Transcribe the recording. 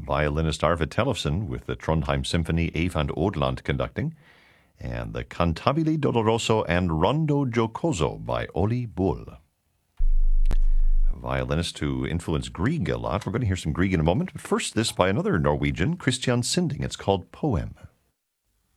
violinist Arvid Tellefsen with the Trondheim Symphony, Eyvind Odland conducting, and the Cantabile Doloroso and Rondo Giocoso by Oli Bull. A violinist who influenced Grieg a lot. We're going to hear some Grieg in a moment, but first this by another Norwegian, Christian Sinding. It's called Poem.